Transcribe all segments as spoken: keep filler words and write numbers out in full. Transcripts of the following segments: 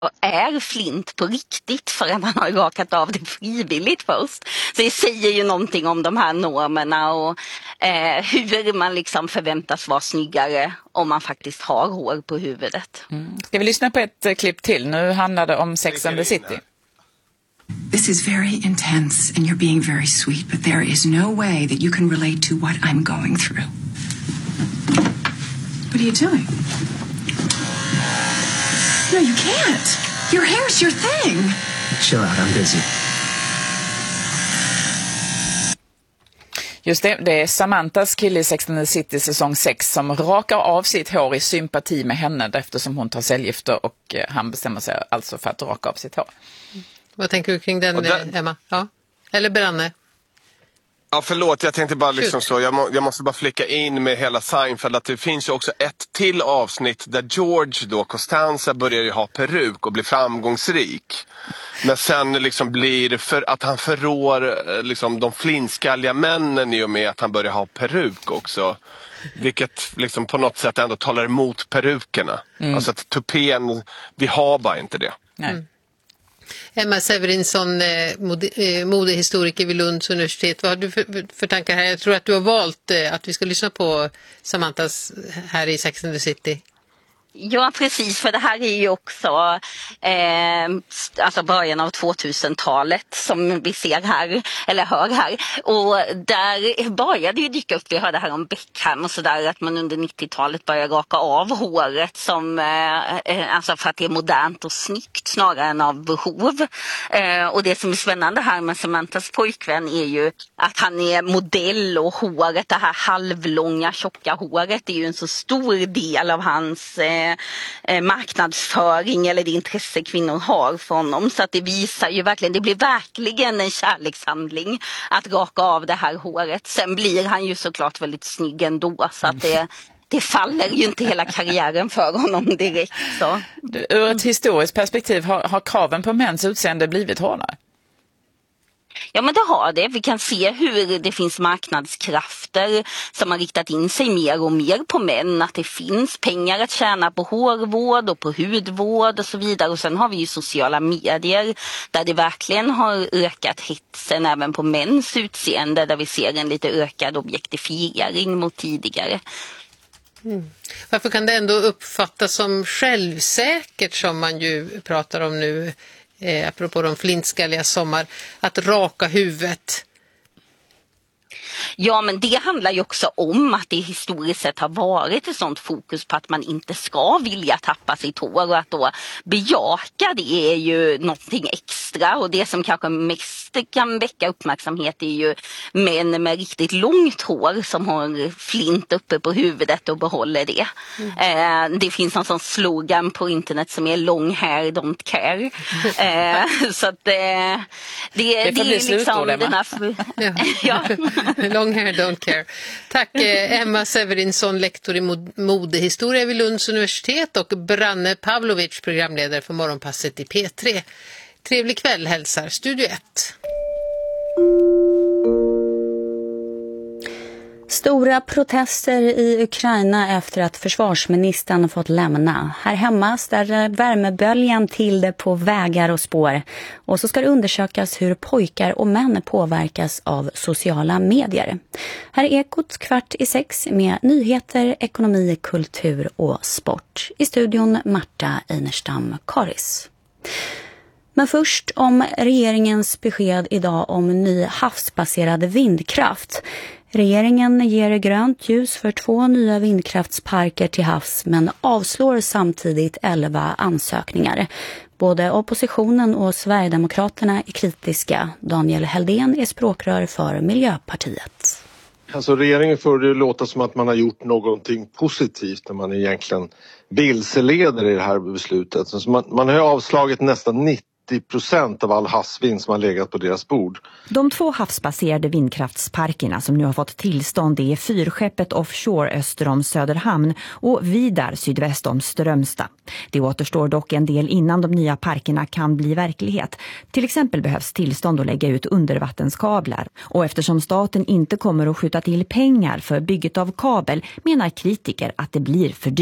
är Flint på riktigt för att han har rakat av det frivilligt först. Så det säger ju någonting om de här normerna och eh, hur man liksom förväntas vara snyggare om man faktiskt har hår på huvudet. Mm. Ska vi lyssna på ett uh, klipp till? Nu handlar det om Sex and the City. This is very intense and you're being very sweet, but there is no way that you can relate to what I'm going through. What are you doing? No, you can't. Your hair's your thing. Chill out, I'm busy. Just det, det är Samanthas kille i Sex and the City säsong sex som rakar av sitt hår i sympati med henne eftersom hon tar cellgifter och han bestämmer sig alltså för att raka av sitt hår. Vad tänker du kring den, den... Emma? Ja. Eller Branne? Ja, förlåt, jag tänkte bara liksom så, jag, må, jag måste bara flicka in med hela Seinfeld att det finns ju också ett till avsnitt där George då, Costanza, börjar ju ha peruk och blir framgångsrik. Men sen liksom blir för att han förrår liksom de flinskalliga männen i och med att han börjar ha peruk också. Vilket liksom på något sätt ändå talar emot perukerna. Mm. Alltså att tupén, vi har bara inte det. Nej. Mm. Emma Severinsson, eh, mode, eh, modehistoriker vid Lunds universitet. Vad har du för, för tankar här? Jag tror att du har valt eh, att vi ska lyssna på Samanthas här i Sex and the City. Ja, precis, för det här är ju också eh, alltså början av tvåtusentalet som vi ser här, eller hör här. Och där började ju dyka upp, vi hörde här om Beckham och sådär, att man under nittiotalet började raka av håret som, eh, alltså för att det är modernt och snyggt snarare än av behov. Eh, och det som är spännande här med Samanthas pojkvän är ju att han är modell och håret, det här halvlånga tjocka håret är ju en så stor del av hans eh, Eh, marknadsföring eller det intresse kvinnor har för honom, så att det visar ju verkligen, det blir verkligen en kärlekshandling att raka av det här håret. Sen blir han ju såklart väldigt snygg ändå, så att det, det faller ju inte hela karriären för honom direkt. Så. Ur ett historiskt perspektiv har, har kraven på mäns utseende blivit hårdare? Ja, men det har det. Vi kan se hur det finns marknadskrafter som har riktat in sig mer och mer på män. Att det finns pengar att tjäna på hårvård och på hudvård och så vidare. Och sen har vi ju sociala medier där det verkligen har ökat hetsen även på mäns utseende. Där vi ser en lite ökad objektifiering mot tidigare. Mm. Varför kan det ändå uppfattas som självsäkert som man ju pratar om nu? Eh, apropå de flintskalliga sommar, att raka huvudet. Ja, men det handlar ju också om att det historiskt sett har varit ett sånt fokus på att man inte ska vilja tappa sitt hår, och att då bejaka det är ju någonting extra. Och det som kanske mest kan väcka uppmärksamhet är ju män med riktigt långt hår som har flint uppe på huvudet och behåller det. Mm. Eh, det finns en sån slogan på internet som är long hair don't care. Eh, så att eh, det, det, det är liksom den här... ja. Long hair don't care. Tack eh, Emma Severinsson, lektor i mod- modehistoria vid Lunds universitet, och Branne Pavlovic, programledare för Morgonpasset i P tre. Trevlig kväll hälsar Studio ett. Stora protester i Ukraina efter att försvarsministern fått lämna. Här hemma ställer värmeböljan till det på vägar och spår. Och så ska det undersökas hur pojkar och män påverkas av sociala medier. Här är Ekot kvart i sex med nyheter, ekonomi, kultur och sport. I studion Marta Einerstam Karis. Men först om regeringens besked idag om ny havsbaserad vindkraft. Regeringen ger grönt ljus för två nya vindkraftsparker till havs, men avslår samtidigt elva ansökningar. Både oppositionen och Sverigedemokraterna är kritiska. Daniel Heldén är språkrör för Miljöpartiet. Alltså regeringen får det låta som att man har gjort någonting positivt när man egentligen vilseleder i det här beslutet. Så man, man har avslagit nästan nittio procent av all havsvind som har legat på deras bord. De två havsbaserade vindkraftsparkerna som nu har fått tillstånd är Fyrskeppet offshore öster om Söderhamn och Vidar sydväst om Strömstad. Det återstår dock en del innan de nya parkerna kan bli verklighet. Till exempel behövs tillstånd att lägga ut undervattenskablar. Och eftersom staten inte kommer att skjuta till pengar för bygget av kabel menar kritiker att det blir för dyrt.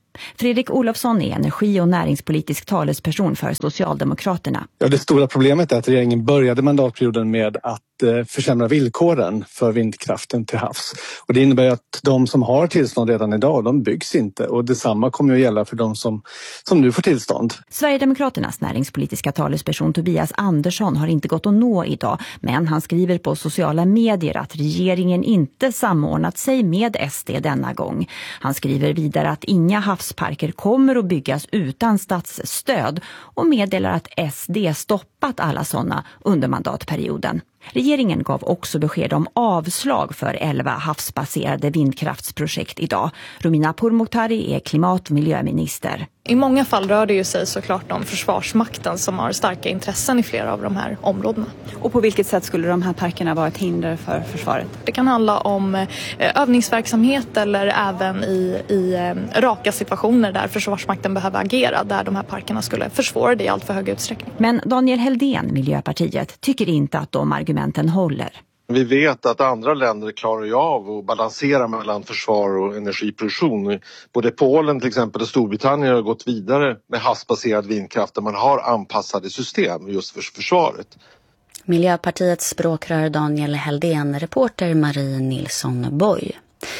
Fredrik Olofsson är energi- och näringspolitisk talesperson för Socialdemokraterna. Ja, det stora problemet är att regeringen började mandatperioden med att eh, försämra villkoren för vindkraften till havs. Och det innebär att de som har tillstånd redan idag, de byggs inte. Och detsamma kommer att gälla för de som, som nu får tillstånd. Sverigedemokraternas näringspolitiska talesperson Tobias Andersson har inte gått att nå idag. Men han skriver på sociala medier att regeringen inte samordnat sig med S D denna gång. Han skriver vidare att inga havsparker kommer att byggas utan statsstöd och meddelar att S D stoppat alla sådana under mandatperioden. Regeringen gav också besked om avslag för elva havsbaserade vindkraftsprojekt idag. Romina Pourmokhtari är klimat- och miljöminister. I många fall rör det ju sig såklart om Försvarsmakten som har starka intressen i flera av de här områdena. Och på vilket sätt skulle de här parkerna vara ett hinder för försvaret? Det kan handla om övningsverksamhet eller även i, i raka situationer där Försvarsmakten behöver agera, där de här parkerna skulle försvåra det i allt för hög utsträckning. Men Daniel Heldén, Miljöpartiet, tycker inte att de argumenten håller. Vi vet att andra länder klarar ju av att balansera mellan försvar och energiproduktion. Både Polen till exempel och Storbritannien har gått vidare med havsbaserad vindkraft där man har anpassade system just för försvaret. Miljöpartiets språkrör Daniel Heldén, reporter Marie Nilsson Boy.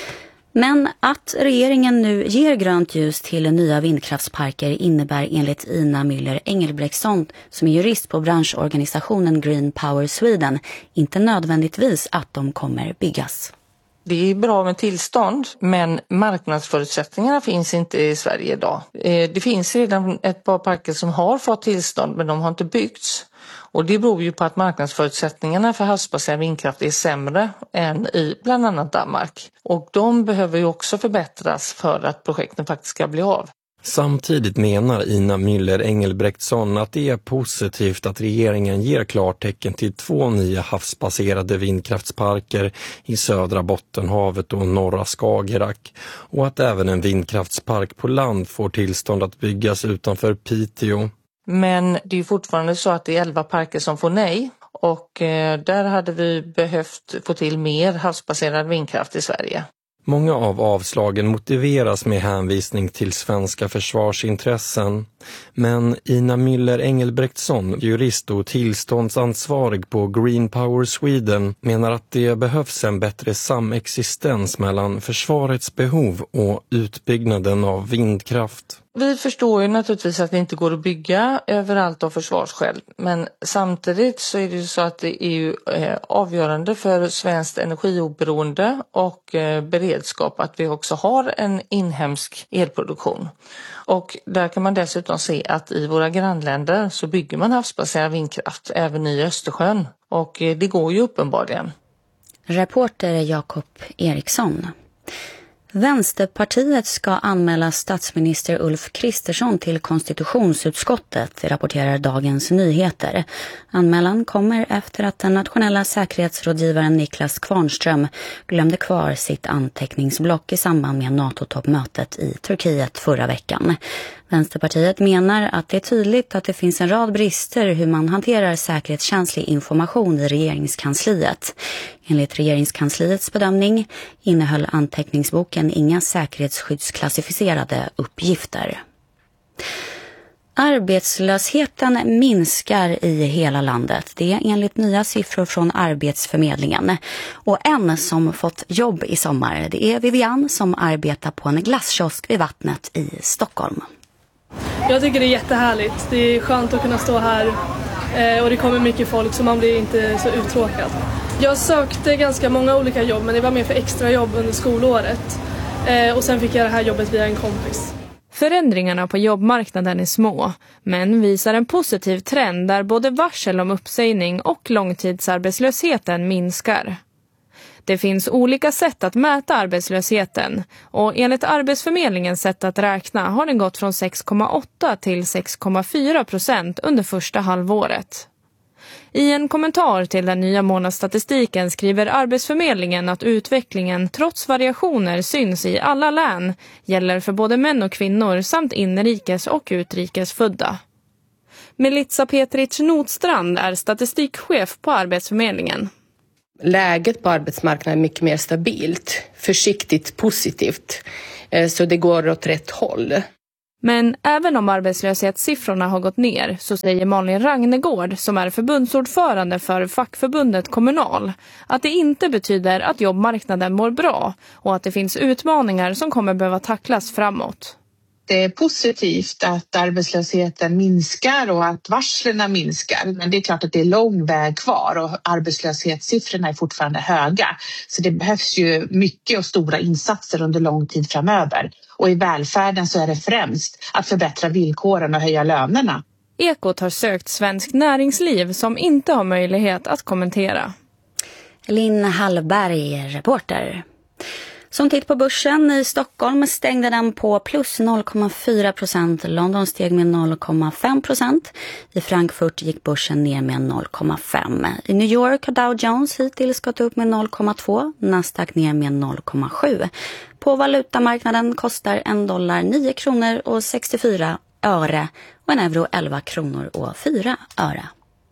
Men att regeringen nu ger grönt ljus till nya vindkraftsparker innebär enligt Ina Müller Engelbrektsson, som är jurist på branschorganisationen Green Power Sweden, inte nödvändigtvis att de kommer byggas. Det är bra med tillstånd, men marknadsförutsättningarna finns inte i Sverige idag. Det finns redan ett par parker som har fått tillstånd, men de har inte byggts. Och det beror ju på att marknadsförutsättningarna för havsbaserad vindkraft är sämre än i bland annat Danmark. Och de behöver ju också förbättras för att projekten faktiskt ska bli av. Samtidigt menar Ina Müller Engelbrektsson att det är positivt att regeringen ger klartecken till två nya havsbaserade vindkraftsparker i södra Bottenhavet och norra Skagerrak och att även en vindkraftspark på land får tillstånd att byggas utanför Piteå. Men det är fortfarande så att det är elva parker som får nej och eh, där hade vi behövt få till mer havsbaserad vindkraft i Sverige. Många av avslagen motiveras med hänvisning till svenska försvarsintressen. Men Ina Müller Engelbrektsson, jurist och tillståndsansvarig på Green Power Sweden, menar att det behövs en bättre samexistens mellan försvarets behov och utbyggnaden av vindkraft. Vi förstår ju naturligtvis att det inte går att bygga överallt av försvarsskäl, men samtidigt så är det ju så att det är ju eh, avgörande för svenskt energioberoende och eh, beredskap att vi också har en inhemsk elproduktion. Och där kan man dessutom se att i våra grannländer så bygger man havsbaserad vindkraft även i Östersjön och eh, det går ju uppenbarligen. Reporter Jakob Eriksson. Vänsterpartiet ska anmäla statsminister Ulf Kristersson till konstitutionsutskottet, rapporterar Dagens Nyheter. Anmälan kommer efter att den nationella säkerhetsrådgivaren Niklas Kvarnström glömde kvar sitt anteckningsblock i samband med NATO-toppmötet i Turkiet förra veckan. Vänsterpartiet menar att det är tydligt att det finns en rad brister hur man hanterar säkerhetskänslig information i regeringskansliet. Enligt regeringskansliets bedömning innehöll anteckningsboken inga säkerhetsskyddsklassificerade uppgifter. Arbetslösheten minskar i hela landet. Det är enligt nya siffror från Arbetsförmedlingen. Och en som fått jobb i sommar, det är Vivian som arbetar på en glasskiosk vid vattnet i Stockholm. Jag tycker det är jättehärligt. Det är skönt att kunna stå här och det kommer mycket folk så man blir inte så uttråkad. Jag sökte ganska många olika jobb men det var mer för extra jobb under skolåret. Och sen fick jag det här jobbet via en kompis. Förändringarna på jobbmarknaden är små, men visar en positiv trend där både varsel om uppsägning och långtidsarbetslösheten minskar. Det finns olika sätt att mäta arbetslösheten och enligt Arbetsförmedlingens sätt att räkna har den gått från sex komma åtta till sex komma fyra procent under första halvåret. I en kommentar till den nya månadsstatistiken skriver Arbetsförmedlingen att utvecklingen trots variationer syns i alla län, gäller för både män och kvinnor samt inrikes och utrikes födda. Melissa Petric Notstrand är statistikchef på Arbetsförmedlingen. läget på arbetsmarknaden är mycket mer stabilt, försiktigt positivt. Så det går åt rätt håll. Men även om arbetslöshetssiffrorna har gått ner så säger Malin Ragnegård, som är förbundsordförande för fackförbundet Kommunal, att det inte betyder att jobbmarknaden mår bra och att det finns utmaningar som kommer behöva tacklas framåt. Det är positivt att arbetslösheten minskar och att varslerna minskar. Men det är klart att det är lång väg kvar och arbetslöshetssiffrorna är fortfarande höga. Så det behövs ju mycket och stora insatser under lång tid framöver. Och i välfärden så är det främst att förbättra villkoren och höja lönerna. Ekot har sökt Svensk Näringsliv som inte har möjlighet att kommentera. Linn Hallberg, reporter. Som titt på börsen i Stockholm stängde den på plus noll komma fyra procent. London steg med noll komma fem procent. I Frankfurt gick börsen ner med noll komma fem. I New York har Dow Jones hittills gått upp med noll komma två. Nasdaq ner med noll komma sju. På valutamarknaden kostar en dollar nio kronor och sextiofyra öre och en euro elva kronor och fyra öre.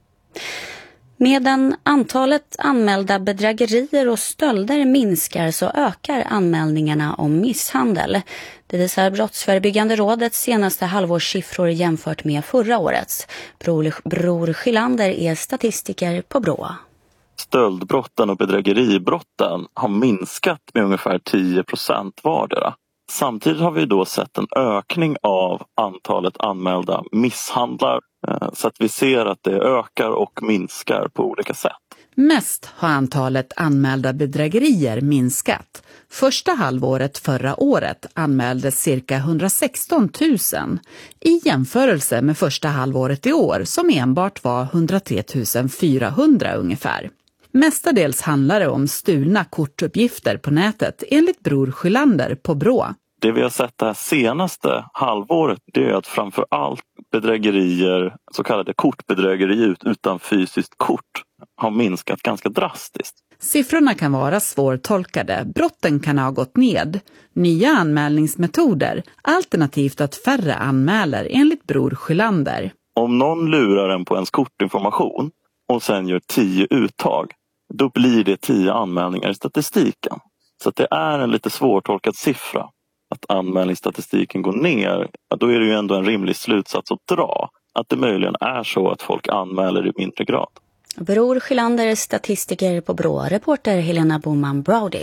Medan antalet anmälda bedrägerier och stölder minskar så ökar anmälningarna om misshandel. Det visar Brottsförebyggande rådets senaste halvårssiffror jämfört med förra årets. Bror, Bror Schillander är statistiker på Brå. Stöldbrotten och bedrägeribrotten har minskat med ungefär tio procent vardera. Samtidigt har vi då sett en ökning av antalet anmälda misshandlar så att vi ser att det ökar och minskar på olika sätt. Mest har antalet anmälda bedrägerier minskat. Första halvåret förra året anmäldes cirka hundrasexton tusen i jämförelse med första halvåret i år som enbart var hundratre tusen fyrahundra ungefär. Mestadels handlar det om stulna kortuppgifter på nätet enligt Bror Schillander på Brå. Det vi har sett det här senaste halvåret det är att framför allt bedrägerier, så kallade kortbedrägerier utan fysiskt kort, har minskat ganska drastiskt. Siffrorna kan vara svårtolkade, brotten kan ha gått ned, nya anmälningsmetoder, alternativt att färre anmäler enligt Bror Schillander. Om någon lurar en på ens kortinformation och sen gör tio uttag, då blir det tio anmälningar i statistiken. Så att det är en lite svårtolkad siffra. Att anmälningsstatistiken går ner, då är det ju ändå en rimlig slutsats att dra. Att det möjligen är så att folk anmäler i mindre grad. Bror Schillander, statistiker på Brå, reporter Helena Boman Brody.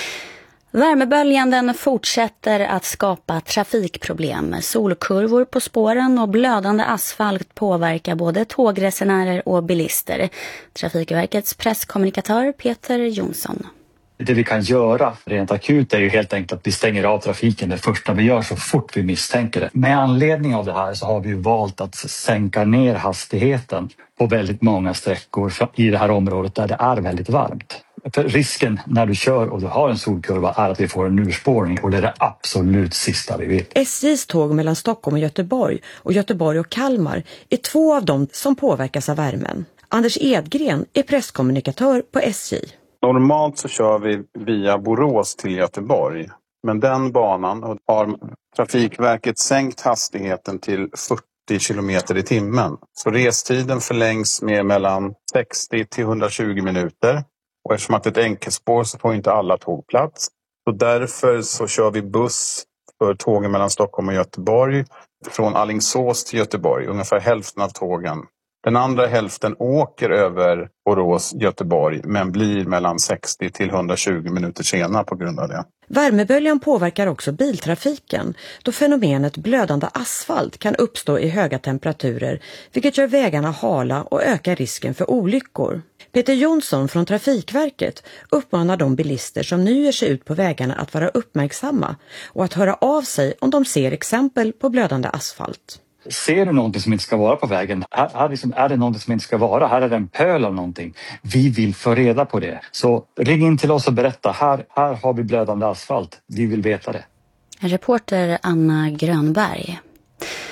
Värmeböljan den fortsätter att skapa trafikproblem. Solkurvor på spåren och blödande asfalt påverkar både tågresenärer och bilister. Trafikverkets presskommunikatör Peter Jonsson. Det vi kan göra rent akut är ju helt enkelt att vi stänger av trafiken det första vi gör så fort vi misstänker det. Med anledning av det här så har vi ju valt att sänka ner hastigheten på väldigt många sträckor i det här området där det är väldigt varmt. För risken när du kör och du har en solkurva är att vi får en urspårning och det är det absolut sista vi vet. S J:s tåg mellan Stockholm och Göteborg och Göteborg och Kalmar är två av dem som påverkas av värmen. Anders Edgren är presskommunikatör på S J. Normalt så kör vi via Borås till Göteborg, men den banan har Trafikverket sänkt hastigheten till fyrtio kilometer i timmen. Så restiden förlängs med mellan sextio till hundratjugo minuter och eftersom att det är ett enkelspår så får inte alla tåg plats. Så därför så kör vi buss för tågen mellan Stockholm och Göteborg från Alingsås till Göteborg, ungefär hälften av tågen. Den andra hälften åker över Borås, Göteborg men blir mellan sextio till hundratjugo minuter senare på grund av det. Värmeböljan påverkar också biltrafiken då fenomenet blödande asfalt kan uppstå i höga temperaturer vilket gör vägarna hala och ökar risken för olyckor. Peter Jonsson från Trafikverket uppmanar de bilister som nu ger sig ut på vägarna att vara uppmärksamma och att höra av sig om de ser exempel på blödande asfalt. Ser du någonting som inte ska vara på vägen? Här, här liksom, är det någonting som inte ska vara? Här är det en pöl av någonting. Vi vill få reda på det. Så ring in till oss och berätta. Här, här har vi blödande asfalt. Vi vill veta det. Reporter Anna Grönberg.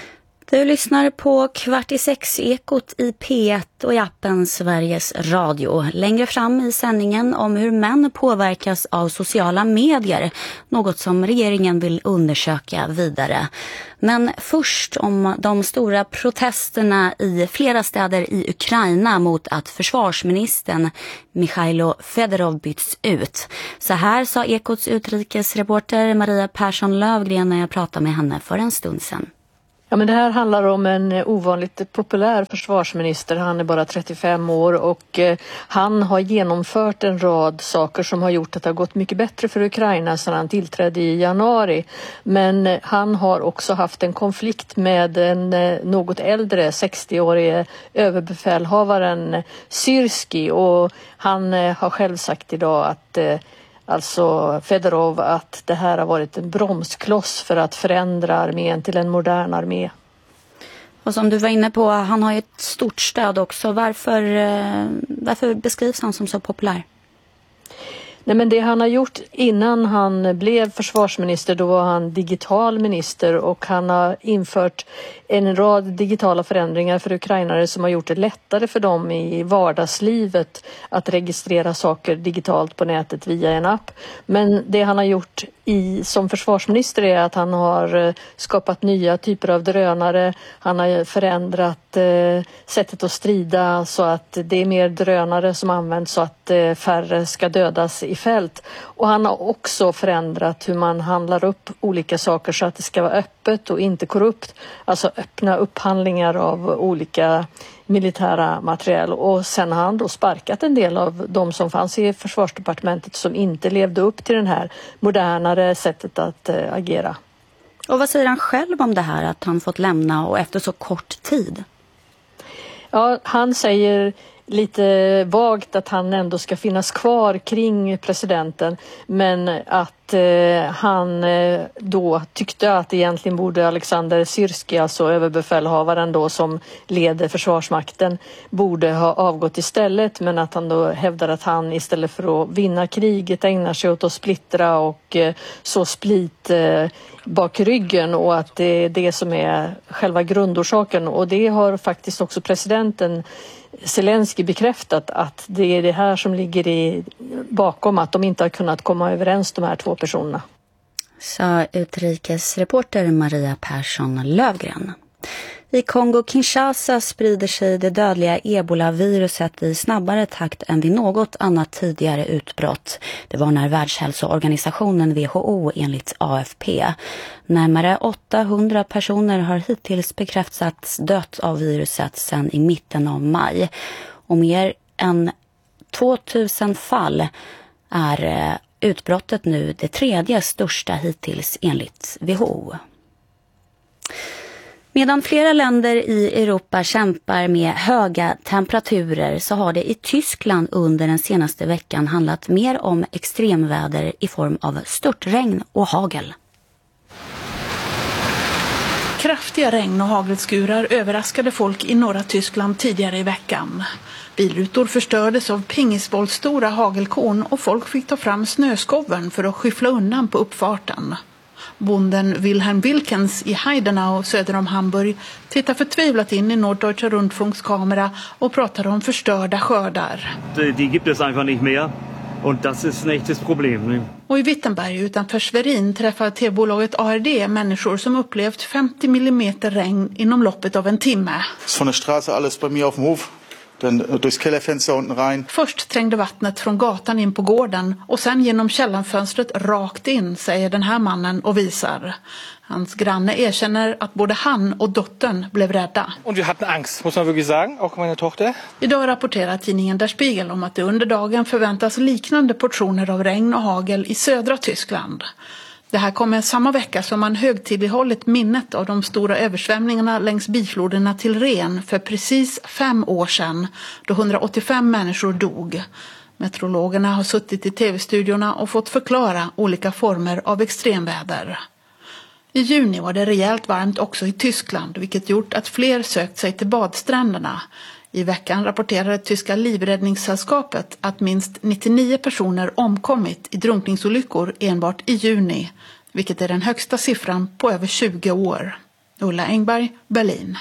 Du lyssnar på Kvart i sex Ekot i P ett och i appen Sveriges Radio. Längre fram i sändningen om hur män påverkas av sociala medier. Något som regeringen vill undersöka vidare. Men först om de stora protesterna i flera städer i Ukraina mot att försvarsministern Mikhailo Fedorov byts ut. Så här sa Ekots utrikesreporter Maria Persson Lövgren när jag pratade med henne för en stund sedan. Ja, men det här handlar om en ovanligt populär försvarsminister. Han är bara trettiofem år och eh, han har genomfört en rad saker som har gjort att det har gått mycket bättre för Ukraina sedan han tillträdde i januari. Men eh, han har också haft en konflikt med en eh, något äldre sextioårige överbefälhavaren Syrski, och han eh, har själv sagt idag att eh, Alltså Fedorov, att det här har varit en bromskloss för att förändra armén till en modern armé. Och som du var inne på, han har ju ett stort stöd också. Varför, varför beskrivs han som så populär? Nej, men det han har gjort innan han blev försvarsminister, då var han digital minister, och han har infört en rad digitala förändringar för ukrainare som har gjort det lättare för dem i vardagslivet att registrera saker digitalt på nätet via en app. Men det han har gjort i, som försvarsminister är att han har skapat nya typer av drönare. Han har förändrat eh, sättet att strida så att det är mer drönare som används så att eh, färre ska dödas i fält. Och han har också förändrat hur man handlar upp olika saker så att det ska vara öppet och inte korrupt. Alltså öppna upphandlingar av olika militära materiel. Och sen har han då sparkat en del av de som fanns i försvarsdepartementet som inte levde upp till den här modernare sättet att äh, agera. Och vad säger han själv om det här att han fått lämna och efter så kort tid? Ja, han säger lite vagt att han ändå ska finnas kvar kring presidenten, men att eh, han eh, då tyckte att egentligen borde Alexander Syrski, alltså överbefälhavaren då som leder försvarsmakten, borde ha avgått istället, men att han då hävdar att han istället för att vinna kriget ägnar sig åt att splittra och eh, så split eh, bak ryggen, och att det är det som är själva grundorsaken. Och det har faktiskt också presidenten Zelensky bekräftat, att det är det här som ligger i, bakom att de inte har kunnat komma överens, de här två personerna. Sa utrikesreporter Maria Persson Lövgren. I Kongo-Kinshasa sprider sig det dödliga ebola-viruset i snabbare takt än vid något annat tidigare utbrott. Det var när Världshälsoorganisationen W H O enligt A F P. Närmare åttahundra personer har hittills bekräftats dött av viruset sedan i mitten av maj. Och mer än tvåtusen fall är utbrottet nu det tredje största hittills enligt W H O. Medan flera länder i Europa kämpar med höga temperaturer så har det i Tyskland under den senaste veckan handlat mer om extremväder i form av störtregn och hagel. Kraftiga regn- och hagelskurar överraskade folk i norra Tyskland tidigare i veckan. Bilrutor förstördes av pingisbollstora hagelkorn och folk fick ta fram snöskoven för att skyffla undan på uppfarten. Bonden Wilhelm Wilkens i Heidenau söder om Hamburg tittar förtvivlat in i Norddeutscher Rundfunks kamera och pratar om förstörda skördar. Die gibt es einfach nicht mehr. Und das ist ein echtes Problem. Och i Wittenberg utanför Schwerin träffar T-bolaget A R D människor som upplevt femtio millimeter regn inom loppet av en timme. Från Straße alles bei mir auf dem Hof. Den durchs Kellerfenster unten rein. Först trängde vattnet från gatan in på gården och sen genom källarfönstret rakt in, säger den här mannen och visar. Hans granne erkänner att både han och dottern blev rädda. Och vi hade angst, måste man wirklich sagen, också min dotter. Idag rapporterar tidningen Der Spiegel om att det under dagen förväntas liknande portioner av regn och hagel i södra Tyskland. Det här kommer samma vecka som man högtidlighållit minnet av de stora översvämningarna längs bifloderna till Ren för precis fem år sedan, då hundraåttiofem människor dog. Meteorologerna har suttit i tv-studiorna och fått förklara olika former av extremväder. I juni var det rejält varmt också i Tyskland, vilket gjort att fler sökt sig till badstränderna. I veckan rapporterade tyska livräddningssällskapet att minst nittionio personer omkommit i drunkningsolyckor enbart i juni, vilket är den högsta siffran på över tjugo år. Ulla Engberg, Berlin.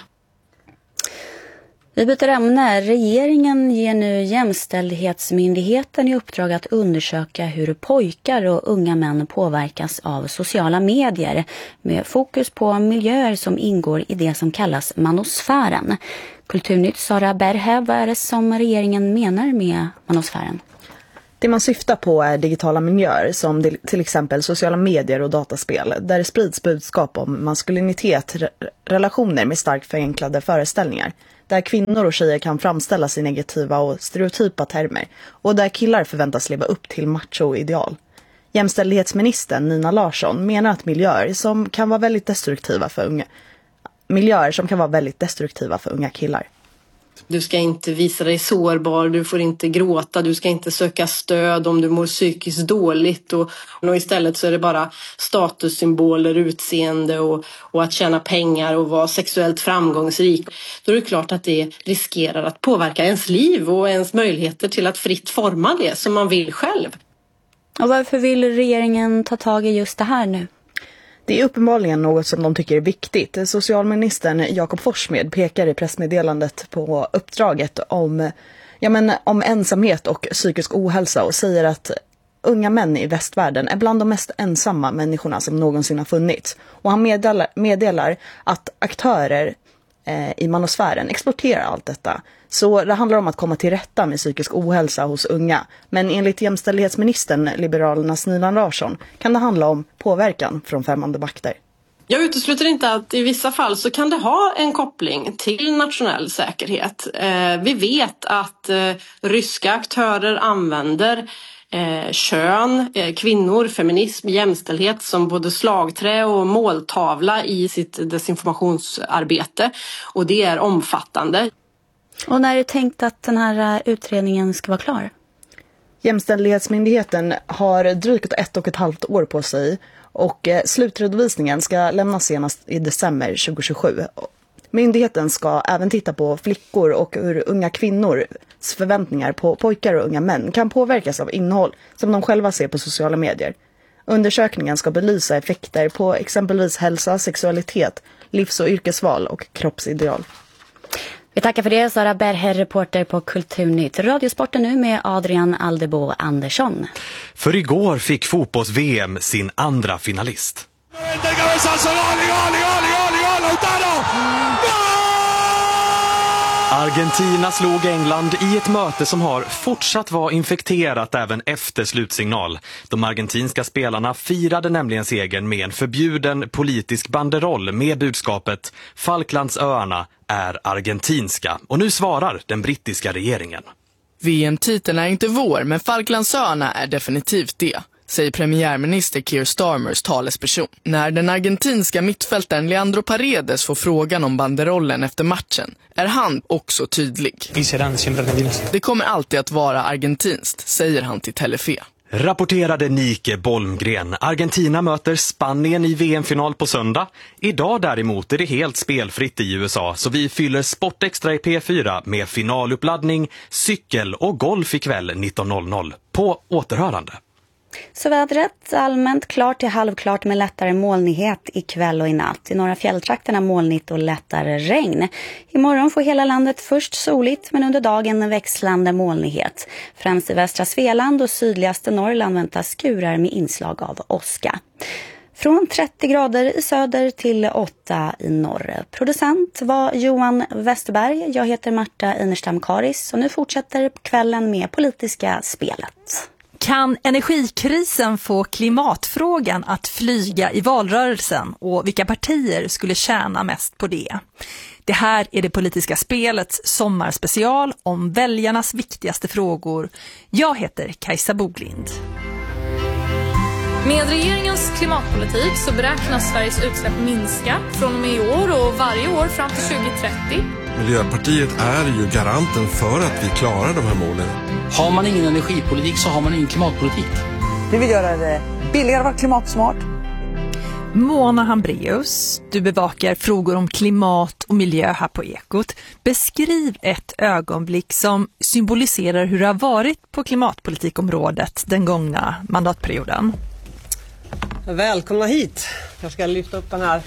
Vi byter ämne. Regeringen ger nu Jämställdhetsmyndigheten i uppdrag att undersöka hur pojkar och unga män påverkas av sociala medier med fokus på miljöer som ingår i det som kallas manosfären. Kulturnytt Sara Berhe, vad är det som regeringen menar med manosfären? Det man syftar på är digitala miljöer som till exempel sociala medier och dataspel där det sprids budskap om maskulinitet, relationer med starkt förenklade föreställningar. Där kvinnor och tjejer kan framställas i negativa och stereotypa termer och där killar förväntas leva upp till macho-ideal. Jämställdhetsministern Nina Larsson menar att miljöer som kan vara väldigt destruktiva för unga miljöer som kan vara väldigt destruktiva för unga killar. Du ska inte visa dig sårbar, du får inte gråta, du ska inte söka stöd om du mår psykiskt dåligt. Och, och istället så är det bara statussymboler, utseende och, och att tjäna pengar och vara sexuellt framgångsrik. Då är det klart att det riskerar att påverka ens liv och ens möjligheter till att fritt forma det som man vill själv. Och varför vill regeringen ta tag i just det här nu? Det är uppenbarligen något som de tycker är viktigt. Socialministern Jakob Forssmed pekar i pressmeddelandet på uppdraget om, ja men, om ensamhet och psykisk ohälsa och säger att unga män i västvärlden är bland de mest ensamma människorna som någonsin har funnits. Och han meddelar, meddelar att aktörer eh, i manosfären exploaterar allt detta. Så det handlar om att komma till rätta med psykisk ohälsa hos unga. Men enligt jämställdhetsministern, Liberalernas Nina Larsson, kan det handla om påverkan från främmande makter. Jag utesluter inte att i vissa fall så kan det ha en koppling till nationell säkerhet. Eh, vi vet att eh, ryska aktörer använder eh, kön, eh, kvinnor, feminism, jämställdhet som både slagträ och måltavla i sitt desinformationsarbete. Och det är omfattande. Och när är det tänkt att den här utredningen ska vara klar? Jämställdhetsmyndigheten har drygt ett och ett halvt år på sig och slutredovisningen ska lämnas senast i december tjugohundratjugosju. Myndigheten ska även titta på flickor och hur unga kvinnors förväntningar på pojkar och unga män kan påverkas av innehåll som de själva ser på sociala medier. Undersökningen ska belysa effekter på exempelvis hälsa, sexualitet, livs- och yrkesval och kroppsideal. Vi tackar för det, Sara Berhe, reporter på Kulturnytt. Radiosporten nu med Adrian Aldebo Andersson. För igår fick fotbolls-V M sin andra finalist. Argentina slog England i ett möte som har fortsatt vara infekterat även efter slutsignal. De argentinska spelarna firade nämligen segern med en förbjuden politisk banderoll med budskapet Falklandsöarna är argentinska. Och nu svarar den brittiska regeringen. V M-titeln är inte vår, men Falklandsöarna är definitivt det, säger premiärminister Keir Starmers talesperson. När den argentinska mittfältaren Leandro Paredes får frågan om banderollen efter matchen är han också tydlig. Det kommer alltid att vara argentinskt, säger han till Telefe. Rapporterade Nike Bolmgren. Argentina möter Spanien i V M-final på söndag. Idag däremot är det helt spelfritt i U S A, så vi fyller Sportextra i P fyra med finaluppladdning, cykel och golf ikväll nitton noll noll. På återhörande. Så vädret allmänt klart till halvklart med lättare molnighet ikväll och i natt. I norra fjälltrakterna molnigt och lättare regn. Imorgon får hela landet först soligt men under dagen växlande molnighet. Främst i västra Svealand och sydligaste Norrland väntas skurar med inslag av åska. Från trettio grader i söder till åtta i norr. Producent var Johan Westerberg. Jag heter Marta Inerstam Karis och nu fortsätter kvällen med politiska spelet. Kan energikrisen få klimatfrågan att flyga i valrörelsen och vilka partier skulle tjäna mest på det? Det här är det politiska spelets sommarspecial om väljarnas viktigaste frågor. Jag heter Kajsa Boglind. Med regeringens klimatpolitik så beräknas Sveriges utsläpp minska från och med i år och varje år fram till tjugohundratrettio. Miljöpartiet är ju garanten för att vi klarar de här målen. Har man ingen energipolitik så har man ingen klimatpolitik. Vi vill göra det billigare att vara klimatsmart. Mona Hambreus, du bevakar frågor om klimat och miljö här på Ekot. Beskriv ett ögonblick som symboliserar hur det har varit på klimatpolitikområdet den gångna mandatperioden. Välkomna hit. Jag ska lyfta upp den här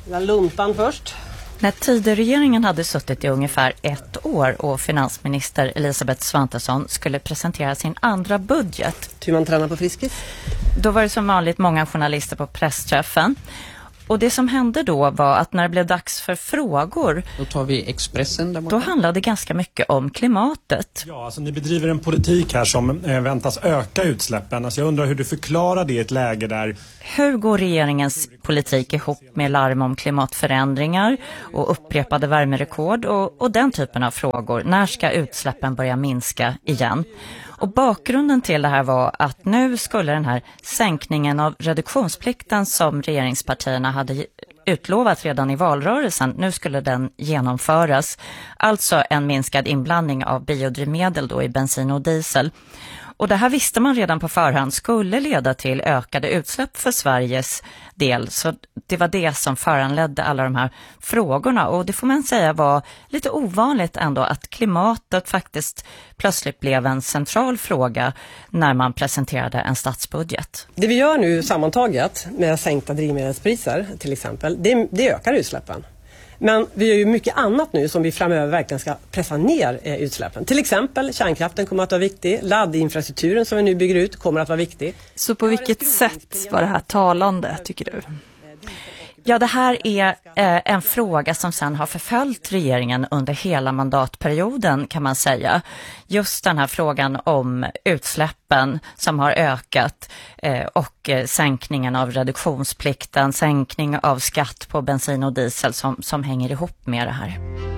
Luntan först. När Tidöregeringen hade suttit i ungefär ett år och finansminister Elisabeth Svantesson skulle presentera sin andra budget. Hur man tränar på Friskis. Då var det som vanligt många journalister på pressträffen. Och det som hände då var att när det blev dags för frågor, då tar vi Expressen där borta. Då handlade det ganska mycket om klimatet. Ja, alltså ni bedriver en politik här som eh, väntas öka utsläppen. Alltså jag undrar hur du förklarar det i ett läge där... Hur går regeringens politik ihop med larm om klimatförändringar och upprepade värmerekord och, och den typen av frågor? När ska utsläppen börja minska igen? Och bakgrunden till det här var att nu skulle den här sänkningen av reduktionsplikten som regeringspartierna hade utlovat redan i valrörelsen, nu skulle den genomföras. Alltså en minskad inblandning av biodrivmedel då i bensin och diesel. Och det här visste man redan på förhand skulle leda till ökade utsläpp för Sveriges del. Så det var det som föranledde alla de här frågorna. Och det får man säga var lite ovanligt ändå att klimatet faktiskt plötsligt blev en central fråga när man presenterade en statsbudget. Det vi gör nu sammantaget med sänkta drivmedelspriser till exempel, det, det ökar utsläppen. Men vi gör ju mycket annat nu som vi framöver verkligen ska pressa ner eh, utsläppen. Till exempel kärnkraften kommer att vara viktig. Laddinfrastrukturen som vi nu bygger ut kommer att vara viktig. Så på vilket sätt var det här talande, tycker du? Ja, det här är eh, en fråga som sen har förföljt regeringen under hela mandatperioden kan man säga. Just den här frågan om utsläppen som har ökat eh, och eh, sänkningen av reduktionsplikten, sänkning av skatt på bensin och diesel som, som hänger ihop med det här.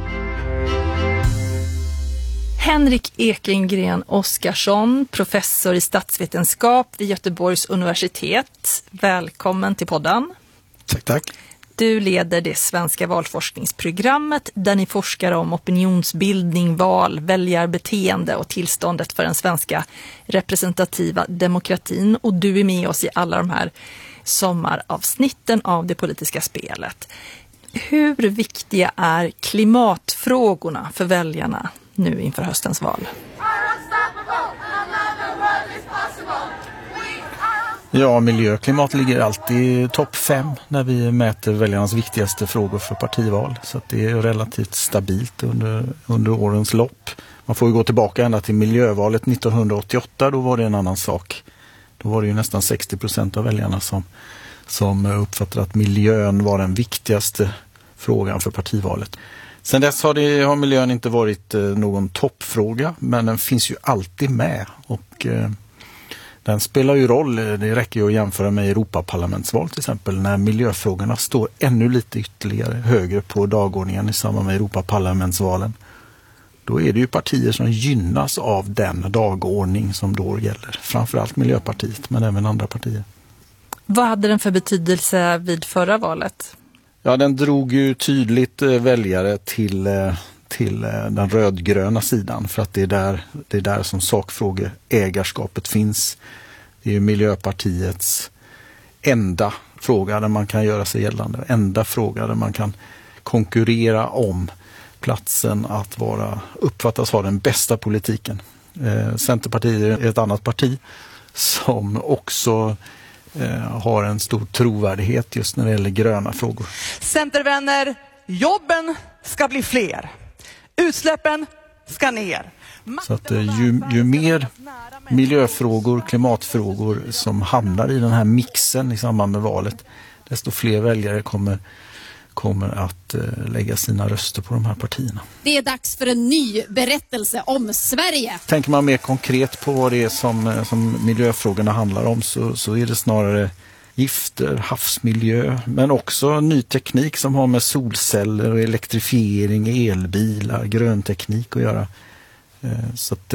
Henrik Ekengren Oskarsson, professor i statsvetenskap vid Göteborgs universitet. Välkommen till podden. Tack, tack. Du leder det svenska valforskningsprogrammet där ni forskar om opinionsbildning, val, väljarbeteende och tillståndet för den svenska representativa demokratin. Och du är med oss i alla de här sommaravsnitten av det politiska spelet. Hur viktiga är klimatfrågorna för väljarna nu inför höstens val? Ja, miljö och klimat ligger alltid i topp fem när vi mäter väljarnas viktigaste frågor för partival. Så att det är relativt stabilt under, under årens lopp. Man får ju gå tillbaka ända till miljövalet nittonhundraåttioåtta, då var det en annan sak. Då var det ju nästan sextio procent av väljarna som, som uppfattade att miljön var den viktigaste frågan för partivalet. Sen dess har, det, har miljön inte varit någon toppfråga, men den finns ju alltid med och... Eh, Den spelar ju roll, det räcker ju att jämföra med Europaparlamentsval till exempel, när miljöfrågorna står ännu lite ytterligare högre på dagordningen i samband med Europaparlamentsvalen. Då är det ju partier som gynnas av den dagordning som då gäller. Framförallt Miljöpartiet, men även andra partier. Vad hade den för betydelse vid förra valet? Ja, den drog ju tydligt väljare till... till den rödgröna sidan, för att det är där, det är där som sakfrågeägarskapet finns. Det är ju Miljöpartiets enda fråga där man kan göra sig gällande, enda fråga där man kan konkurrera om platsen att vara, uppfattas ha den bästa politiken. Eh, Centerpartiet är ett annat parti som också eh, har en stor trovärdighet just när det gäller gröna frågor. Centervänner, jobben ska bli fler. Utsläppen ska ner. Så att ju, ju mer miljöfrågor, klimatfrågor som hamnar i den här mixen i samband med valet, desto fler väljare kommer, kommer att uh, lägga sina röster på de här partierna. Det är dags för en ny berättelse om Sverige. Tänker man mer konkret på vad det är som, som miljöfrågorna handlar om, så, så är det snarare gifter, havsmiljö, men också ny teknik som har med solceller och elektrifiering, elbilar, grönteknik att göra. Så att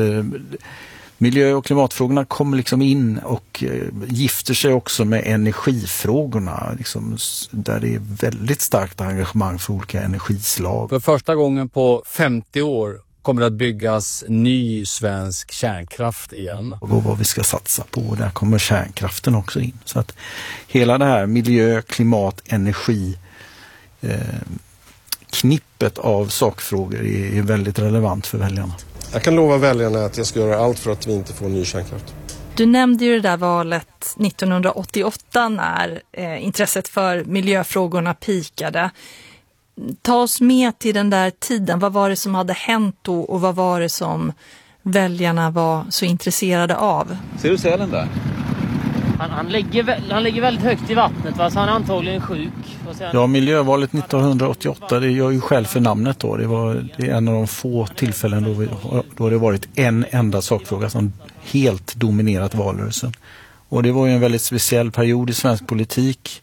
miljö- och klimatfrågorna kommer liksom in och gifter sig också med energifrågorna, liksom, där det är väldigt starkt engagemang för olika energislag. För första gången på femtio år kommer det att byggas ny svensk kärnkraft igen. Och vad vi ska satsa på, och där kommer kärnkraften också in. Så att hela det här miljö, klimat, energi eh, knippet av sakfrågor är, är väldigt relevant för väljarna. Jag kan lova väljarna att jag ska göra allt för att vi inte får ny kärnkraft. Du nämnde ju det där valet nittonhundraåttioåtta när eh, intresset för miljöfrågorna pikade. Ta oss med till den där tiden. Vad var det som hade hänt då och vad var det som väljarna var så intresserade av? Ser du sälen där? Han, han, ligger, han ligger väldigt högt i vattnet, va? Så han är antagligen sjuk. Sen... Ja, miljövalet nittonhundraåttioåtta, det gör ju själv för namnet då. Det var det är en av de få tillfällen då, vi, då det varit en enda sakfråga som helt dominerat valrörelsen. Och det var ju en väldigt speciell period i svensk politik.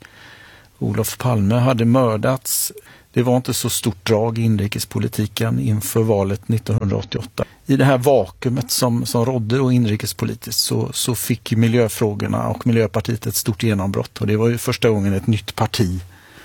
Olof Palme hade mördats. Det var inte så stort drag i inrikespolitiken inför valet nittonhundraåttioåtta. I det här vakuumet som, som rådde och inrikespolitiskt så, så fick miljöfrågorna och Miljöpartiet ett stort genombrott. Och det var ju första gången ett nytt parti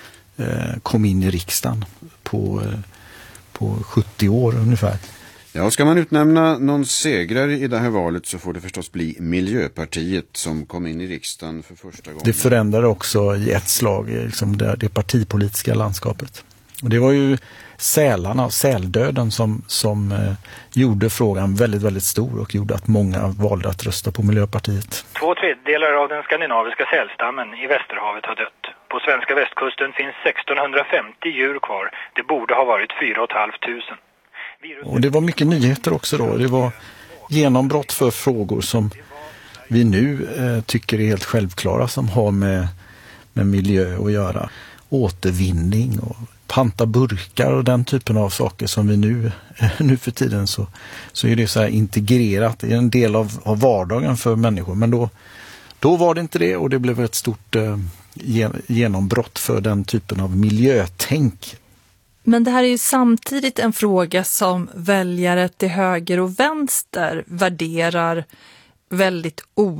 eh, kom in i riksdagen på, eh, på sjuttio år ungefär. Ja, ska man utnämna någon segrare i det här valet så får det förstås bli Miljöpartiet som kom in i riksdagen för första gången. Det förändrade också i ett slag liksom det, det partipolitiska landskapet. Och det var ju sälarna och säldöden som, som eh, gjorde frågan väldigt, väldigt stor och gjorde att många valde att rösta på Miljöpartiet. Två tredjedelar av den skandinaviska sälstammen i Västerhavet har dött. På svenska västkusten finns sextonhundrafemtio djur kvar. Det borde ha varit fyra och ett halvt tusen. Och det var mycket nyheter också då. Det var genombrott för frågor som vi nu eh, tycker är helt självklara som har med, med miljö att göra. Återvinning och panta burkar och den typen av saker som vi nu, nu för tiden så, så är det så här integrerat. Det är en del av, av vardagen för människor. Men då, då var det inte det och det blev ett stort eh, genombrott för den typen av miljötänk. Men det här är ju samtidigt en fråga som väljare till höger och vänster värderar väldigt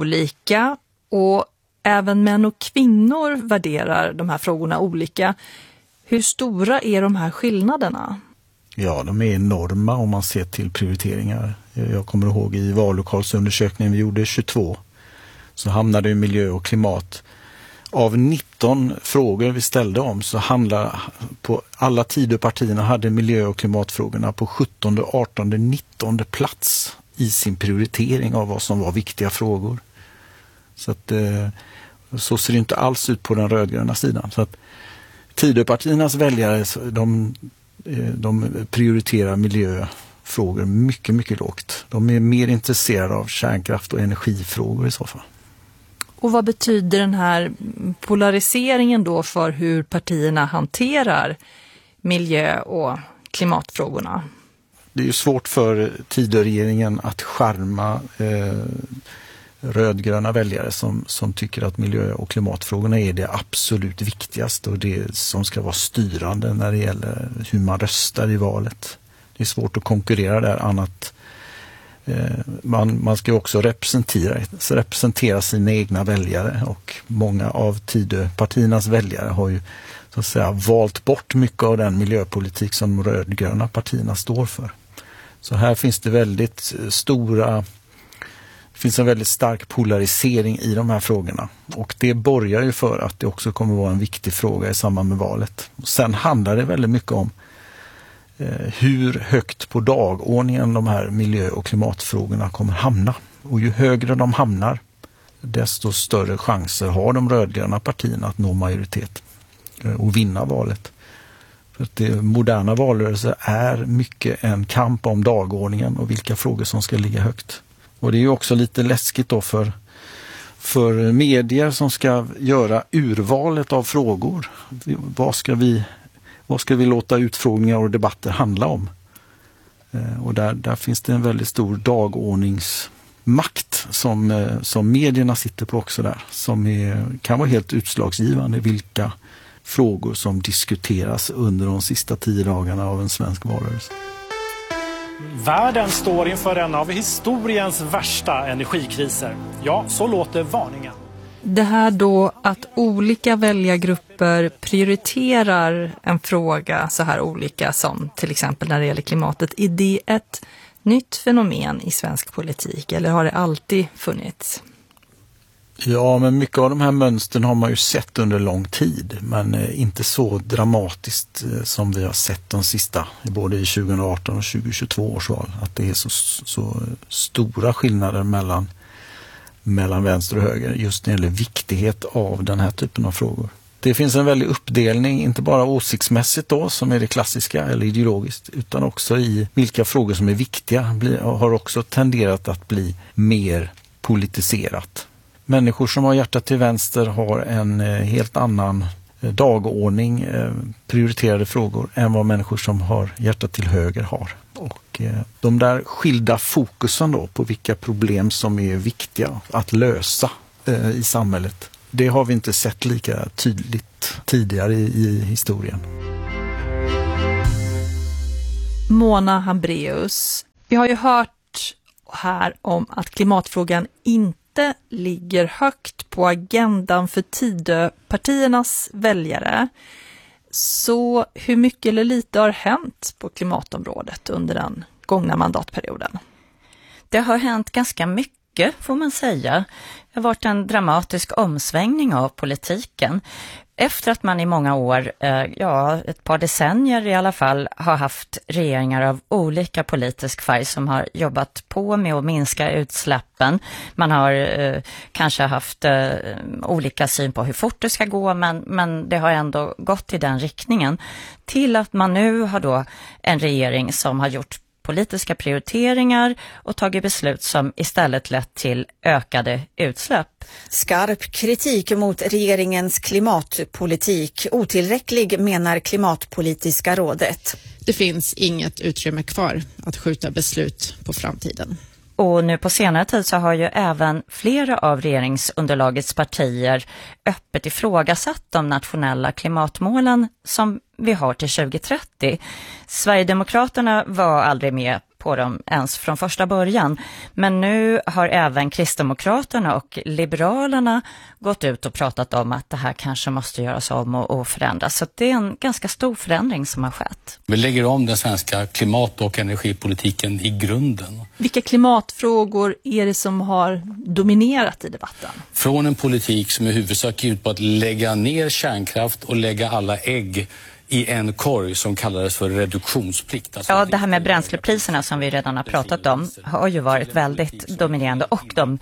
olika och även män och kvinnor värderar de här frågorna olika. Hur stora är de här skillnaderna? Ja, de är enorma om man ser till prioriteringar. Jag kommer ihåg i vallokalsundersökningen vi gjorde tjugotvå så hamnade ju miljö och klimat. Av nitton frågor vi ställde om så handlar på alla Tidöpartierna hade miljö- och klimatfrågorna på sjuttonde, artonde, nittonde plats i sin prioritering av vad som var viktiga frågor. Så att så ser det inte alls ut på den rödgröna sidan. Så att Tidöpartiernas väljare de, de prioriterar miljöfrågor mycket, mycket lågt. De är mer intresserade av kärnkraft och energifrågor i så fall. Och vad betyder den här polariseringen då för hur partierna hanterar miljö- och klimatfrågorna? Det är ju svårt för Tidöregeringen att charma eh, rödgröna väljare som, som tycker att miljö- och klimatfrågorna är det absolut viktigaste och det som ska vara styrande när det gäller hur man röstar i valet. Det är svårt att konkurrera där annat. Man, man ska också representera, representera sina egna väljare och många av Tidöpartiernas väljare har ju så att säga valt bort mycket av den miljöpolitik som de rödgröna partierna står för. Så här finns det väldigt stora, det finns en väldigt stark polarisering i de här frågorna och det borgar ju för att det också kommer vara en viktig fråga i samband med valet. Sen handlar det väldigt mycket om hur högt på dagordningen de här miljö- och klimatfrågorna kommer hamna. Och ju högre de hamnar, desto större chanser har de rödgröna partierna att nå majoritet och vinna valet. För att det moderna valrörelser är mycket en kamp om dagordningen och vilka frågor som ska ligga högt. Och det är ju också lite läskigt då för, för medier som ska göra urvalet av frågor. Vad ska vi Vad ska vi låta utfrågningar och debatter handla om? Eh, och där, där finns det en väldigt stor dagordningsmakt som, eh, som medierna sitter på också där. Som är, kan vara helt utslagsgivande vilka frågor som diskuteras under de sista tio dagarna av en svensk valrörelse. Världen står inför en av historiens värsta energikriser. Ja, så låter varningen. Det här då att olika väljargrupper prioriterar en fråga så här olika som till exempel när det gäller klimatet. Är det ett nytt fenomen i svensk politik eller har det alltid funnits? Ja, men mycket av de här mönstren har man ju sett under lång tid men inte så dramatiskt som vi har sett de sista, både i tjugoarton och tjugohundratjugotvå års val. Att det är så, så stora skillnader mellan mellan vänster och höger just när det gäller viktighet av den här typen av frågor. Det finns en väldig uppdelning, inte bara åsiktsmässigt då, som är det klassiska eller ideologiskt, utan också i vilka frågor som är viktiga har också tenderat att bli mer politiserat. Människor som har hjärtat till vänster har en helt annan dagordning, prioriterade frågor, än vad människor som har hjärtat till höger har. Och de där skilda fokusen då på vilka problem som är viktiga att lösa i samhället, det har vi inte sett lika tydligt tidigare i, i historien. Mona Hambraeus, vi har ju hört här om att klimatfrågan inte ligger högt på agendan för Tidöpartiernas väljare. Så hur mycket eller lite har hänt på klimatområdet under den gångna mandatperioden? Det har hänt ganska mycket, får man säga. Det har varit en dramatisk omsvängning av politiken. Efter att man i många år, ja ett par decennier i alla fall, har haft regeringar av olika politisk färg som har jobbat på med att minska utsläppen. Man har eh, kanske haft eh, olika syn på hur fort det ska gå, men, men det har ändå gått i den riktningen. Till att man nu har då en regering som har gjort politiska prioriteringar och tagit beslut som istället lett till ökade utsläpp. Skarp kritik mot regeringens klimatpolitik. Otillräcklig, menar Klimatpolitiska rådet. Det finns inget utrymme kvar att skjuta beslut på framtiden. Och nu på senare tid så har ju även flera av regeringsunderlagets partier öppet ifrågasatt de nationella klimatmålen som vi har till tjugo trettio. Sverigedemokraterna var aldrig med på dem ens från första början. Men nu har även Kristdemokraterna och Liberalerna gått ut och pratat om att det här kanske måste göras om och, och förändras. Så det är en ganska stor förändring som har skett. Vi lägger om den svenska klimat- och energipolitiken i grunden. Vilka klimatfrågor är det som har dominerat i debatten? Från en politik som i huvudsak är ut på att lägga ner kärnkraft och lägga alla ägg i en korg som kallades för reduktionsplikt. Alltså ja, det här med bränslepriserna som vi redan har pratat om har ju varit väldigt dominerande, och de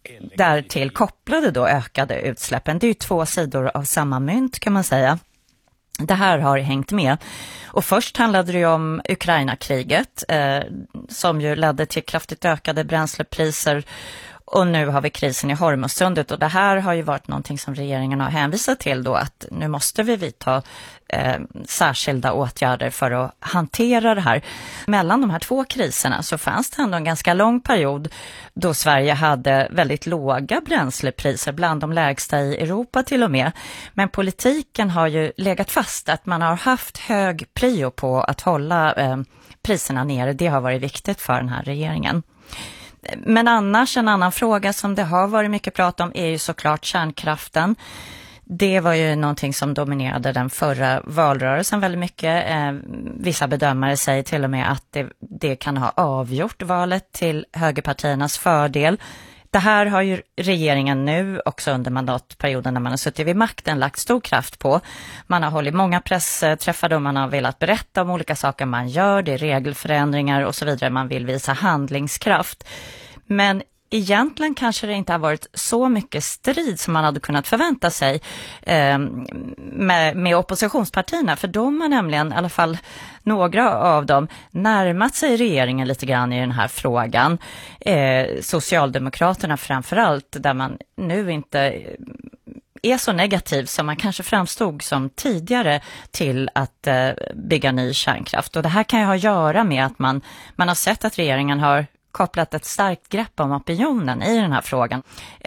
därtill kopplade då ökade utsläppen. Det är ju två sidor av samma mynt, kan man säga. Det här har hängt med. Och först handlade det ju om Ukraina-kriget eh, som ju ledde till kraftigt ökade bränslepriser. Och nu har vi krisen i Hormuzsundet, och det här har ju varit någonting som regeringen har hänvisat till då, att nu måste vi vidta eh, särskilda åtgärder för att hantera det här. Mellan de här två kriserna så fanns det ändå en ganska lång period då Sverige hade väldigt låga bränslepriser, bland de lägsta i Europa till och med. Men politiken har ju legat fast att man har haft hög prio på att hålla eh, priserna nere. Det har varit viktigt för den här regeringen. Men annars, en annan fråga som det har varit mycket prat om är ju såklart kärnkraften. Det var ju någonting som dominerade den förra valrörelsen väldigt mycket. Eh, vissa bedömare säger till och med att det, det kan ha avgjort valet till högerpartiernas fördel. Det här har ju regeringen nu också under mandatperioden när man har suttit vid makten lagt stor kraft på. Man har hållit många pressträffar och man har velat berätta om olika saker man gör. Det är regelförändringar och så vidare. Man vill visa handlingskraft. Men egentligen kanske det inte har varit så mycket strid som man hade kunnat förvänta sig eh, med, med oppositionspartierna. För de har nämligen, i alla fall några av dem, närmat sig regeringen lite grann i den här frågan. Eh, Socialdemokraterna framförallt, där man nu inte är så negativ som man kanske framstod som tidigare till att eh, bygga ny kärnkraft. Och det här kan ju ha att göra med att man, man har sett att regeringen har kopplat ett starkt grepp om opinionen i den här frågan.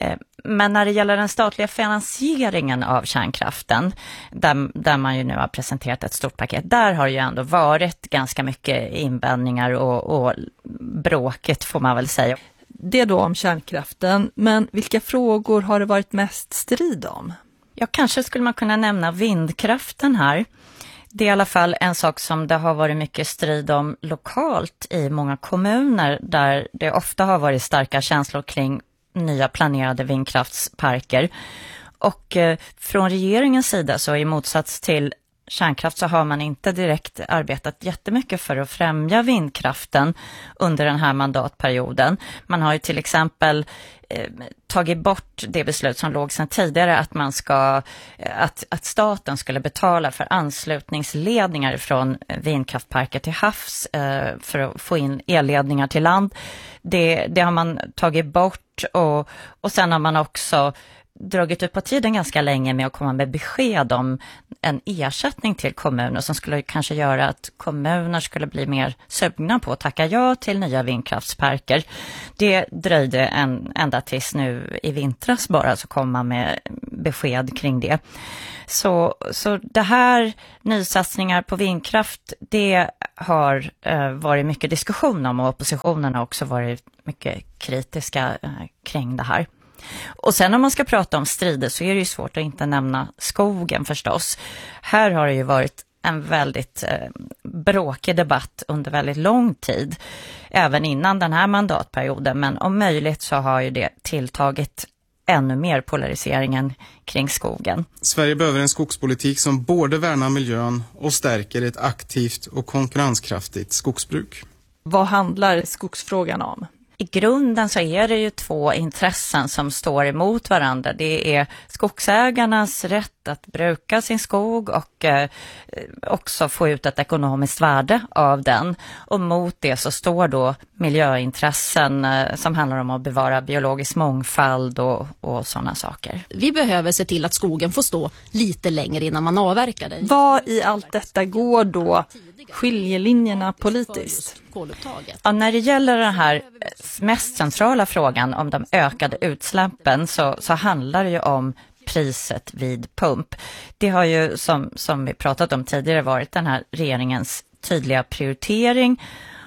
Men när det gäller den statliga finansieringen av kärnkraften, där, där man ju nu har presenterat ett stort paket, där har ju ändå varit ganska mycket invändningar och, och bråket, får man väl säga. Det är då om kärnkraften, men vilka frågor har det varit mest strid om? Ja, kanske skulle man kunna nämna vindkraften här. Det är i alla fall en sak som det har varit mycket strid om lokalt i många kommuner, där det ofta har varit starka känslor kring nya planerade vindkraftsparker. Och eh, från regeringens sida, så i motsats till kärnkraft så har man inte direkt arbetat jättemycket för att främja vindkraften under den här mandatperioden. Man har ju till exempel eh, tagit bort det beslut som låg sedan tidigare att man ska att, att staten skulle betala för anslutningsledningar från vindkraftparker till havs eh, för att få in elledningar till land. Det, det har man tagit bort och, och sen har man också dragit ut på tiden ganska länge med att komma med besked om en ersättning till kommuner som skulle kanske göra att kommuner skulle bli mer sugna på att tacka ja till nya vindkraftsparker. Det dröjde en, ända tills nu i vintras bara så komma med besked kring det. Så, så det här nysatsningar på vindkraft, det har eh, varit mycket diskussion om och oppositionen har också varit mycket kritiska eh, kring det här. Och sen om man ska prata om strider så är det ju svårt att inte nämna skogen förstås. Här har det ju varit en väldigt eh, bråkig debatt under väldigt lång tid, även innan den här mandatperioden, men om möjligt så har ju det tilltagit ännu mer polariseringen kring skogen. Sverige behöver en skogspolitik som både värnar miljön och stärker ett aktivt och konkurrenskraftigt skogsbruk. Vad handlar skogsfrågan om? I grunden så är det ju två intressen som står emot varandra. Det är skogsägarnas rätt att bruka sin skog och eh, också få ut ett ekonomiskt värde av den. Och mot det så står då miljöintressen eh, som handlar om att bevara biologisk mångfald och, och sådana saker. Vi behöver se till att skogen får stå lite längre innan man avverkar den. Vad i allt detta går då skiljelinjerna politiskt? Ja, när det gäller den här mest centrala frågan om de ökade utsläppen så, så handlar det ju om priset vid pump. Det har ju som, som vi pratat om tidigare varit den här regeringens tydliga prioritering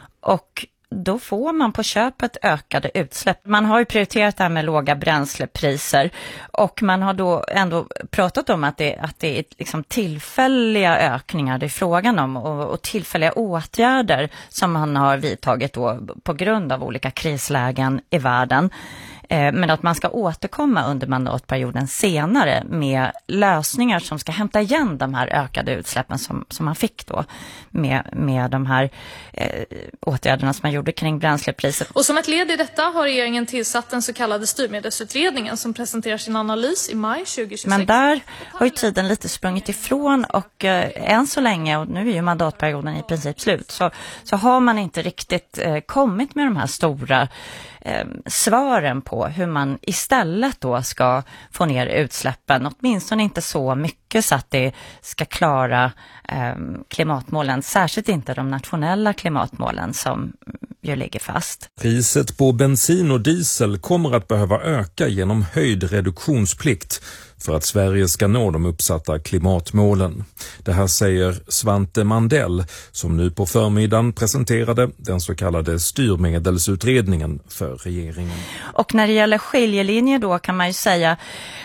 och då får man på köpet ökade utsläpp. Man har ju prioriterat det här med låga bränslepriser och man har då ändå pratat om att det, att det är liksom tillfälliga ökningar det är frågan om och, och tillfälliga åtgärder som man har vidtagit då på grund av olika krislägen i världen. Men att man ska återkomma under mandatperioden senare med lösningar som ska hämta igen de här ökade utsläppen som, som man fick då med, med de här eh, åtgärderna som man gjorde kring bränslepriset. Och som ett led i detta har regeringen tillsatt den så kallade styrmedelsutredningen som presenterar sin analys i maj tjugohundratjugosex. Men där har ju tiden lite sprungit ifrån och eh, än så länge, och nu är ju mandatperioden i princip slut, så, så har man inte riktigt eh, kommit med de här stora eh, svaren på hur man istället då ska få ner utsläppen, åtminstone inte så mycket så att det ska klara eh, klimatmålen, särskilt inte de nationella klimatmålen som ju ligger fast. Priset på bensin och diesel kommer att behöva öka genom höjd reduktionsplikt för att Sverige ska nå de uppsatta klimatmålen. Det här säger Svante Mandell som nu på förmiddagen presenterade den så kallade styrmedelsutredningen för regeringen. Och när det gäller skiljelinjer då kan man ju säga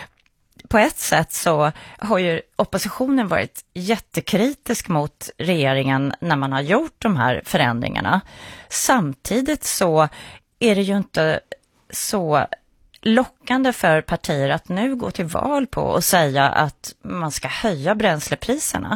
på ett sätt så har ju oppositionen varit jättekritisk mot regeringen när man har gjort de här förändringarna. Samtidigt så är det ju inte så lockande för partier att nu gå till val på och säga att man ska höja bränslepriserna.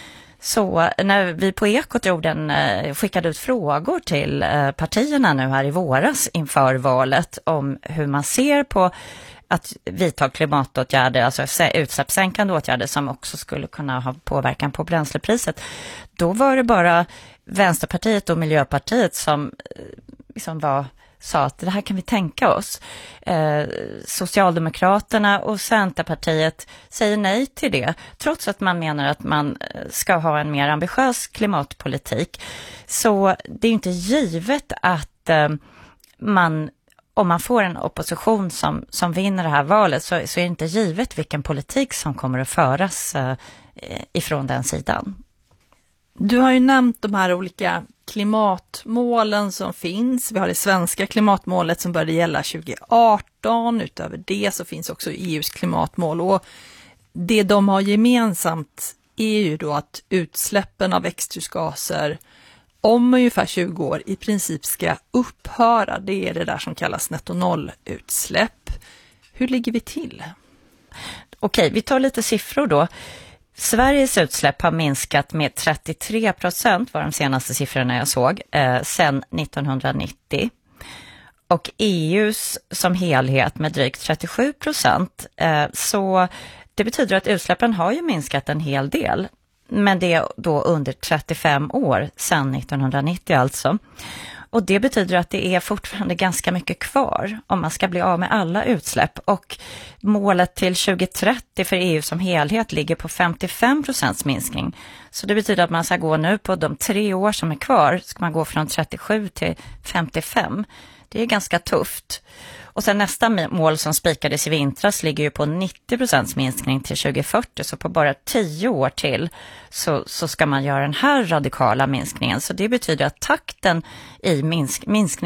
Så när vi på Ekot gjorde en, skickade ut frågor till partierna nu här i våras inför valet om hur man ser på att vidta klimatåtgärder, alltså utsläppssänkande åtgärder som också skulle kunna ha påverkan på bränslepriset. Då var det bara Vänsterpartiet och Miljöpartiet som liksom var, sa att det här kan vi tänka oss. Eh, Socialdemokraterna och Centerpartiet säger nej till det, trots att man menar att man ska ha en mer ambitiös klimatpolitik. Så det är inte givet att eh, man om man får en opposition som, som vinner det här valet så, så är det inte givet vilken politik som kommer att föras eh, ifrån den sidan. Du har ju nämnt de här olika klimatmålen som finns. Vi har det svenska klimatmålet som började gälla tjugo arton. Utöver det så finns också E U:s klimatmål. Och det de har gemensamt är ju då att utsläppen av växthusgaser om ungefär tjugo år i princip ska upphöra. Det är det där som kallas netto-noll-utsläpp. Hur ligger vi till? Okej, vi tar lite siffror då. Sveriges utsläpp har minskat med trettiotre procent var de senaste siffrorna jag såg eh, sedan nittonhundranittio. Och E U:s som helhet med drygt trettiosju procent. Eh, så det betyder att utsläppen har ju minskat en hel del. Men det är då under trettiofem år sedan nittonhundranittio alltså. Och det betyder att det är fortfarande ganska mycket kvar om man ska bli av med alla utsläpp. Och målet till tjugohundratrettio för E U som helhet ligger på femtiofem procents minskning. Så det betyder att man ska gå nu på de tre år som är kvar, ska man gå från trettiosju till femtiofem. Det är ganska tufft. Och sen nästa mål som spikades i vintras ligger ju på nittio procents minskning till tjugofyrtio. Så på bara tio år till så, så ska man göra den här radikala minskningen. Så det betyder att takten i minsk, minskning